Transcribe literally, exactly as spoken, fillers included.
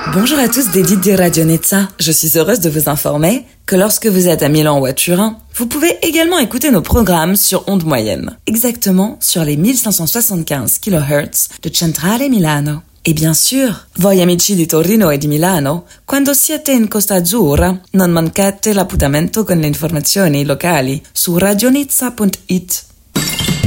Bonjour à tous des Didi Radio Nizza. Je suis heureuse de vous informer que lorsque vous êtes à Milan ou à Turin, vous pouvez également écouter nos programmes sur ondes moyennes, exactement sur les mille cinq cent soixante-quinze kilohertz de Centrale Milano. E bien sûr, voi amici di Torino e di Milano, quando siete in Costa Azzurra, non mancate l'appuntamento con le informazioni locali su radionizza punto it.